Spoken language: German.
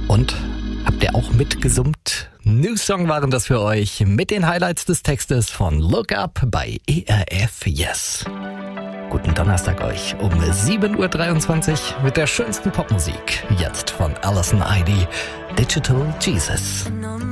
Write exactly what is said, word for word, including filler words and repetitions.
Und habt ihr auch mitgesummt? New Song waren das für euch mit den Highlights des Textes von Look Up bei E R F Yes. Guten Donnerstag euch um sieben Uhr dreiundzwanzig mit der schönsten Popmusik. Jetzt von Alison Eide, Digital Jesus.